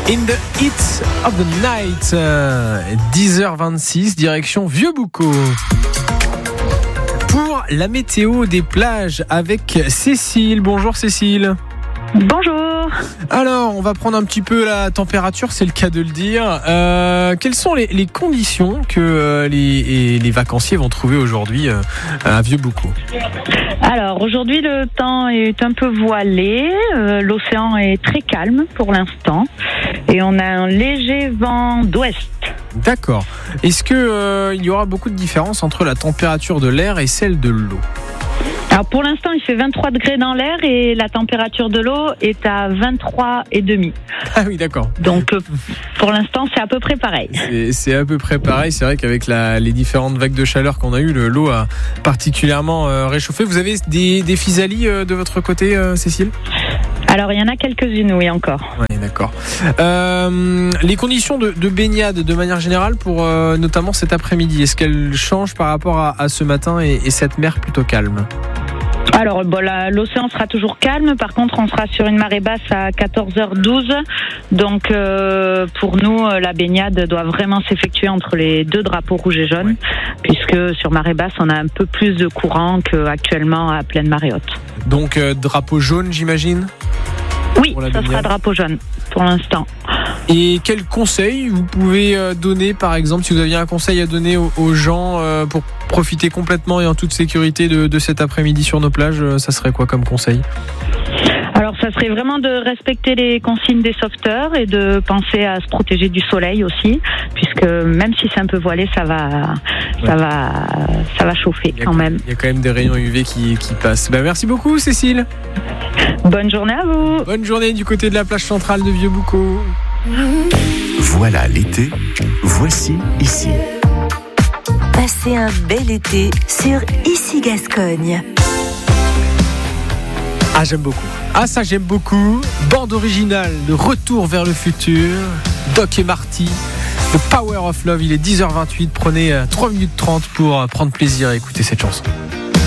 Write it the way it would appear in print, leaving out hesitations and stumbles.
In the Heat of the Night, 10h26, direction Vieux-Boucau. Pour la météo des plages avec Cécile. Bonjour Cécile. Bonjour. Alors, on va prendre un petit peu la température, c'est le cas de le dire. Quelles sont les conditions que les vacanciers vont trouver aujourd'hui à Vieux-Boucau ? Alors, aujourd'hui, le temps est un peu voilé. L'océan est très calme pour l'instant. Et on a un léger vent d'ouest. D'accord. Est-ce qu'il y aura beaucoup de différence entre la température de l'air et celle de l'eau ? Alors pour l'instant, il fait 23 degrés dans l'air et la température de l'eau est à 23,5. Ah oui, d'accord. Donc pour l'instant, c'est à peu près pareil. C'est à peu près pareil. C'est vrai qu'avec les différentes vagues de chaleur qu'on a eues, l'eau a particulièrement réchauffé. Vous avez des physalis de votre côté, Cécile ? Alors, il y en a quelques-unes, oui, encore. Oui, d'accord. Les conditions de baignade, de manière générale, pour notamment cet après-midi, est-ce qu'elles changent par rapport à ce matin et cette mer plutôt calme ? Alors, l'océan sera toujours calme. Par contre, on sera sur une marée basse à 14h12. Donc, pour nous, la baignade doit vraiment s'effectuer entre les deux drapeaux rouge et jaune, puisque sur marée basse, on a un peu plus de courant qu'actuellement à pleine marée haute. Donc, drapeau jaune, j'imagine ? Oui, ça sera drapeau jaune pour l'instant. Et quels conseils vous pouvez donner, par exemple, si vous aviez un conseil à donner aux gens pour profiter complètement et en toute sécurité de cet après-midi sur nos plages, ça serait quoi comme conseil ? Alors, ça serait vraiment de respecter les consignes des sauveteurs et de penser à se protéger du soleil aussi, puisque même si c'est un peu voilé, ça va chauffer quand même. Il y a quand même des rayons UV qui passent. Merci beaucoup, Cécile. Bonne journée à vous. Bonne journée du côté de la plage centrale de Vieux-Boucau. Voilà l'été, voici ici. Passez un bel été sur Ici Gascogne. Ah, j'aime beaucoup. Ah, ça, j'aime beaucoup. Bande originale de Retour vers le futur. Doc et Marty. The Power of Love. Il est 10h28. Prenez 3 minutes 30 pour prendre plaisir à écouter cette chanson.